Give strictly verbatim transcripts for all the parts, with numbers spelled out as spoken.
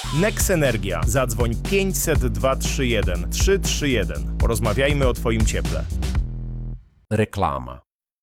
Nex Energia. Zadzwoń pięćset dwa trzy jeden trzy trzy jeden. Porozmawiajmy o Twoim cieple. Reklama.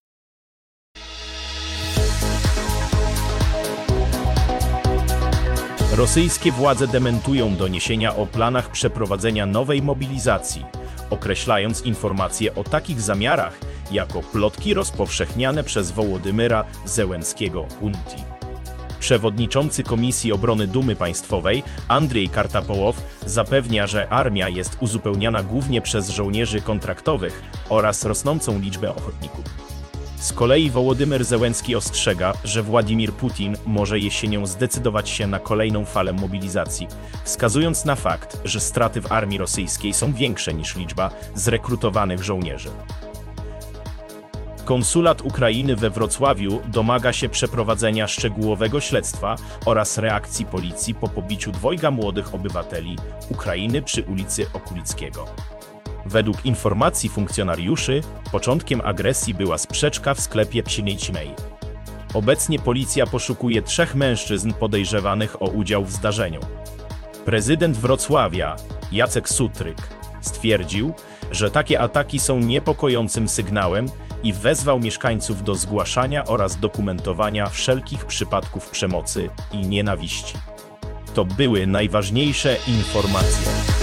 Rosyjskie władze dementują doniesienia o planach przeprowadzenia nowej mobilizacji, określając informacje o takich zamiarach jako plotki rozpowszechniane przez Wołodymyra Zełenskiego Hunti. Przewodniczący Komisji Obrony Dumy Państwowej Andrzej Kartapołow zapewnia, że armia jest uzupełniana głównie przez żołnierzy kontraktowych oraz rosnącą liczbę ochotników. Z kolei Wołodymyr Zełenski ostrzega, że Władimir Putin może jesienią zdecydować się na kolejną falę mobilizacji, wskazując na fakt, że straty w armii rosyjskiej są większe niż liczba zrekrutowanych żołnierzy. Konsulat Ukrainy we Wrocławiu domaga się przeprowadzenia szczegółowego śledztwa oraz reakcji policji po pobiciu dwojga młodych obywateli Ukrainy przy ulicy Okulickiego. Według informacji funkcjonariuszy, początkiem agresji była sprzeczka w sklepie Psinej. Obecnie policja poszukuje trzech mężczyzn podejrzewanych o udział w zdarzeniu. Prezydent Wrocławia, Jacek Sutryk, stwierdził, że takie ataki są niepokojącym sygnałem i wezwał mieszkańców do zgłaszania oraz dokumentowania wszelkich przypadków przemocy i nienawiści. To były najważniejsze informacje.